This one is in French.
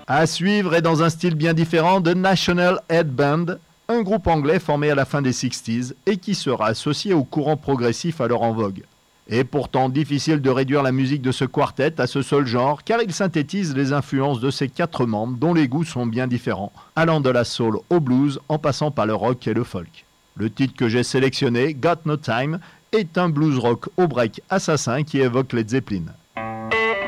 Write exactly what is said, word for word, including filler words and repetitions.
À suivre et dans un style bien différent, The National Headband, un groupe anglais formé à la fin des sixties et qui sera associé au courant progressif alors en vogue. Et pourtant difficile de réduire la musique de ce quartet à ce seul genre car il synthétise les influences de ses quatre membres dont les goûts sont bien différents, allant de la soul au blues en passant par le rock et le folk. Le titre que j'ai sélectionné, Got No Time, est un blues rock au break assassin qui évoque Led Zeppelin.